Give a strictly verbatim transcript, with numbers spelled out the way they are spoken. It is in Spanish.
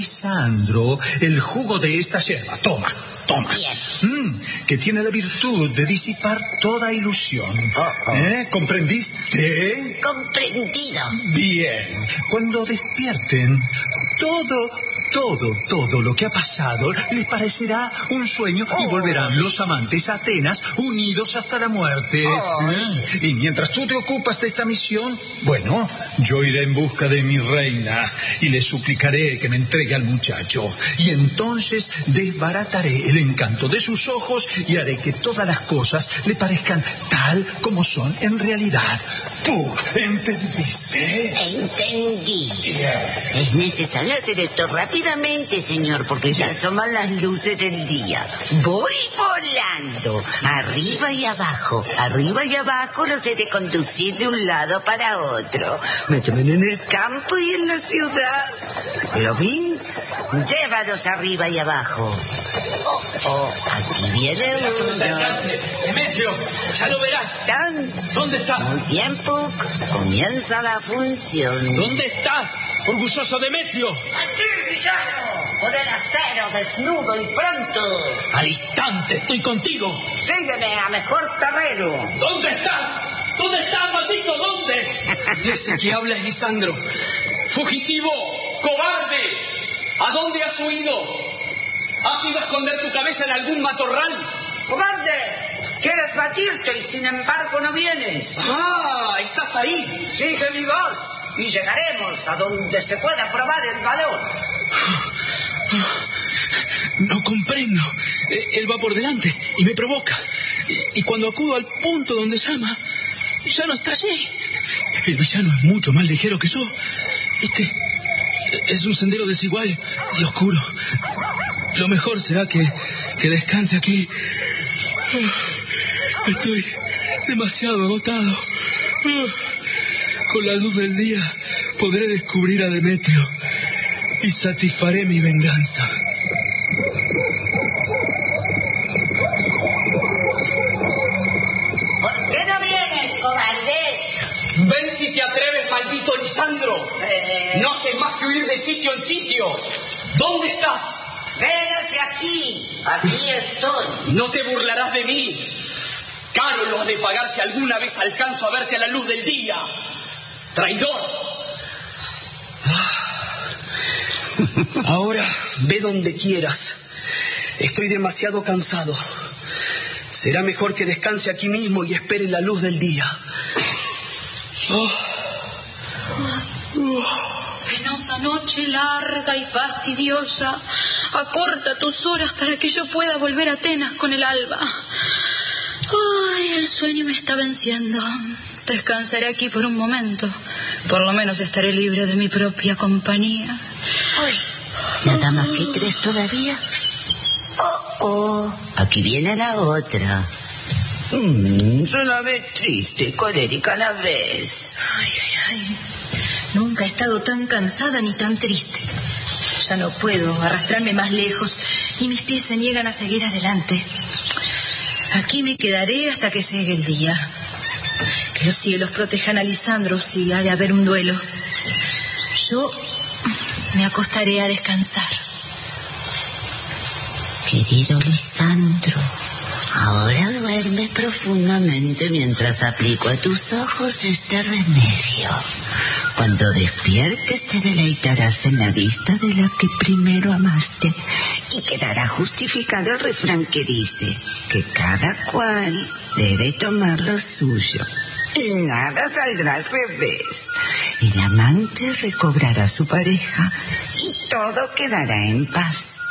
Lisandro el jugo de esta yerba. Toma, toma. Bien. Mm, que tiene la virtud de disipar toda ilusión. Oh, oh. ¿Eh? ¿Comprendiste? Comprendido. Bien. Cuando despierten, todo, todo, todo lo que ha pasado les parecerá un sueño y volverán los amantes a Atenas unidos hasta la muerte. Oh. ¿Eh? Y mientras tú te ocupas de esta misión, bueno, yo iré en busca de mi reina y le suplicaré que me entregue al muchacho. Y entonces desbarataré el encanto de sus ojos y haré que todas las cosas le parezcan tal como son en realidad. ¿Tú entendiste? Entendí. Yeah. Es necesario hacer esto rápidamente, señor, porque ya asoman las luces del día. Voy volando, arriba y abajo. Arriba y abajo los he de conducir de un lado para otro. Me tomen en el campo y en la ciudad. ¿Lo ven? Llévalos arriba y abajo. Oh, oh, aquí viene uno. Demetrio, ya lo verás. ¿Están? ¿Dónde estás? Muy bien, Puck. Comienza la función. ¿Dónde estás, orgulloso Demetrio? ¡Aquí, villano! Por el acero, desnudo y pronto. Al instante estoy contigo. Sígueme a mejor terreno. ¿Dónde estás? ¿Dónde estás, maldito? ¿Dónde? Ese que habla es Lisandro. Fugitivo, cobarde. ¿A dónde has huido? ¿Has ido a esconder tu cabeza en algún matorral? ¡Cobarde! Quieres batirte y sin embargo no vienes. ¡Ah! ¡Estás ahí! Sigue mi voz y llegaremos a donde se pueda probar el valor. No comprendo. Él va por delante y me provoca. Y cuando acudo al punto donde llama, ya no está allí. El villano es mucho más ligero que yo. Este es un sendero desigual y oscuro. Lo mejor será que, que descanse aquí. Estoy demasiado agotado. Con la luz del día podré descubrir a Demetrio y satisfaré mi venganza. ¿Por qué no vienes, cobarde? Ven si te atreves, maldito Lisandro. Eh... No haces más que huir de sitio en sitio. ¿Dónde estás? Ven hacia aquí. Aquí estoy. No te burlarás de mí. Caro lo has de pagar si alguna vez alcanzo a verte a la luz del día. Traidor. Ahora ve donde quieras. Estoy demasiado cansado. Será mejor que descanse aquí mismo y espere la luz del día. Oh. Penosa noche, larga y fastidiosa. Acorta tus horas para que yo pueda volver a Atenas con el alba. Ay, el sueño me está venciendo. Descansaré aquí por un momento. Por lo menos estaré libre de mi propia compañía. Ay, ¿nada más que crees todavía? Oh, oh, aquí viene la otra. Mm, se la ve triste, colérica a la vez. Ay, ay, ay. Nunca he estado tan cansada ni tan triste. Ya no puedo arrastrarme más lejos y mis pies se niegan a seguir adelante. Aquí me quedaré hasta que llegue el día. Que los cielos protejan a Lisandro si ha de haber un duelo. Yo me acostaré a descansar. Querido Lisandro, ahora duerme profundamente mientras aplico a tus ojos este remedio. Cuando despiertes te deleitarás en la vista de la que primero amaste y quedará justificado el refrán que dice que cada cual debe tomar lo suyo y nada saldrá al revés. El amante recobrará a su pareja y todo quedará en paz.